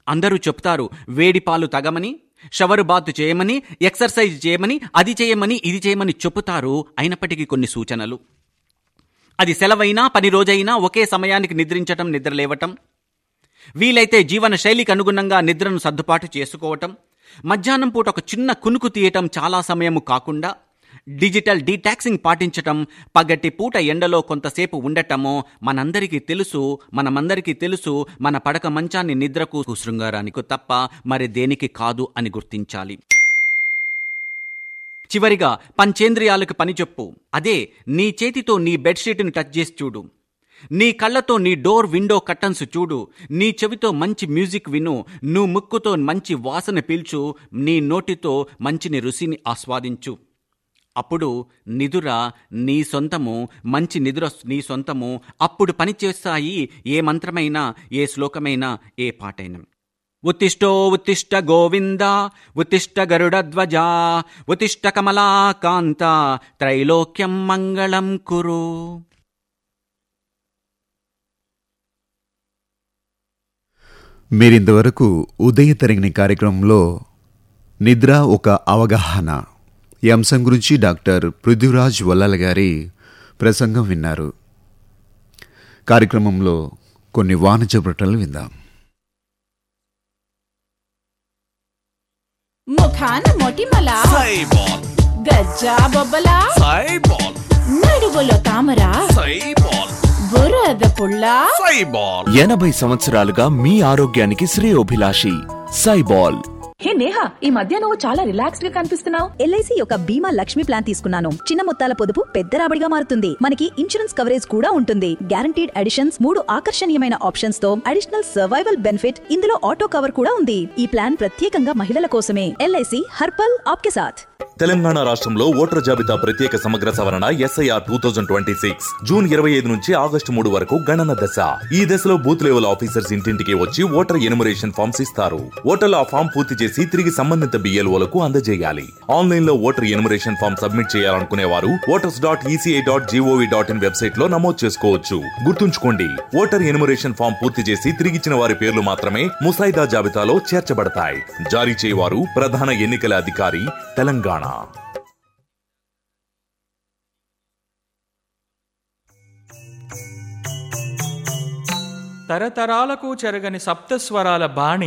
అందరూ చెప్తారు వేడి పాలు తాగమని, షవరు బాత్ చేయమని, ఎక్సర్సైజ్ చేయమని, అది చేయమని, ఇది చేయమని చెబుతారు. అయినప్పటికీ కొన్ని సూచనలు, అది సెలవైనా పని రోజైనా ఒకే సమయానికి నిద్రించటం, నిద్రలేవటం, వీలైతే జీవన శైలికి అనుగుణంగా నిద్రను సర్దుబాటు చేసుకోవటం, మధ్యాహ్నం పూట ఒక చిన్న కునుకు తీయటం చాలా సమయము కాకుండా, డిజిటల్ డీటాక్సింగ్ పాటించటం, పగటి పూట ఎండలో కొంతసేపు ఉండటము. మనమందరికీ తెలుసు మన పడక మంచాన్ని నిద్రకు, శృంగారానికి తప్ప మరి దేనికి కాదు అని గుర్తించాలి. చివరిగా పంచేంద్రియాలకు పని చెప్పు. అదే నీ చేతితో నీ బెడ్షీట్ని టచ్ చేసి చూడు, నీ కళ్ళతో నీ డోర్ విండో కర్టన్స్ చూడు, నీ చెవితో మంచి మ్యూజిక్ విను, నువ్వు ముక్కుతో మంచి వాసన పీల్చు, నీ నోటితో మంచిని రుచిని ఆస్వాదించు. అప్పుడు నిదుర నీ సొంతము, మంచి నిద్ర నీ సొంతము. అప్పుడు పనిచేస్తాయి ఏ మంత్రమైనా, ఏ శ్లోకమైనా, ఏ పాటైనా. ఉత్తిష్టో ఉత్తిష్ట గోవింద, ఉత్తిష్ట గరుడధ్వజ, ఉత్తిష్ట కమలాకాంత, త్రైలోక్యం మంగళం కురు. మీరింతవరకు ఉదయ తరంగిణి కార్యక్రమంలో నిద్ర ఒక అవగాహన ఈ అంశం గురించి డాక్టర్ పృథ్వీరాజ్ వల్లాల గారి ప్రసంగం విన్నారు. కార్యక్రమంలో కొన్ని వాణిజ్య ప్రకటనలు విందాం. ముఖాన మొటిమల, గజ్జా బొబ్బల, నడుగులో తామర, బురద పుల్ల, 80 సంవత్సరాలుగా మీ ఆరోగ్యానికి శ్రేయోభిలాషి సైబాల్. హే నేహా, ఈ మధ్య నువ్వు చాలా రిలాక్స్డ్ గా కనిపిస్తున్నావు. ఎల్ఐసి యొక్క బీమా లక్ష్మి ప్లాన్ తీసుకున్నాను. చిన్న మొత్తాల పొదుపు పెద్ద రాబడిగా మారుతుంది. మనకి ఇన్సూరెన్స్ కవరేజ్ కూడా ఉంటుంది. గ్యారంటీడ్ అడిషన్స్, 3 ఆకర్షణీయమైన ఆప్షన్స్ తో అడిషనల్ సర్వైవల్ బెనిఫిట్, ఇందులో ఆటో కవర్ కూడా ఉంది. ఈ ప్లాన్ ప్రత్యేకంగా మహిళల కోసమే. ఎల్ఐసి హర్పల్ ఆప్కే సాథ్. తెలంగాణ రాష్ట్రంలో ఓటర్ జాబితా ప్రత్యేక సమగ్ర సవరణ SIR 2026 జూన్ 25 నుంచి ఆగస్టు 3 వరకు గణన దశ. ఈ దశలో బూత్ లెవెల్ ఆఫీసర్స్ ఇంటింటికి వచ్చి ఓటర్ ఎన్యుమరేషన్ ఫామ్స్ ఇస్తారు. ఓటర్లు ఆ ఫామ్ పూర్తి చేసి తిరిగి సంబంధిత BLOలకు అందజేయాలి. ఆన్లైన్ లో ఓటర్ ఎన్యుమరేషన్ ఫామ్ సబ్మిట్ చేయాలనుకునే వారు voters.eci.gov.in వెబ్సైట్ లో నమోదు చేసుకోవచ్చు. గుర్తుంచుకోండి, ఓటర్ ఎన్యుమరేషన్ ఫామ్ పూర్తి చేసి తిరిగిచ్చిన వారి పేర్లు మాత్రమే ముసాయిదా జాబితాలో చేర్చబడతాయి. జారీ చేయవారు ప్రధాన ఎన్నికల అధికారి, తెలంగాణ. తరతరాలకు చెరగని సప్తస్వరాల బాణి